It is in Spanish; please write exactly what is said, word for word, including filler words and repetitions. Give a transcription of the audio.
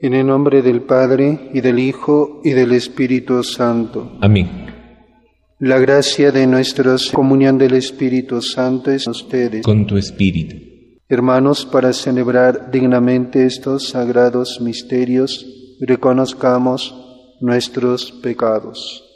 En el nombre del Padre, y del Hijo, y del Espíritu Santo. Amén. La gracia de nuestra comunión del Espíritu Santo es con ustedes. Con tu espíritu. Hermanos, para celebrar dignamente estos sagrados misterios, reconozcamos nuestros pecados.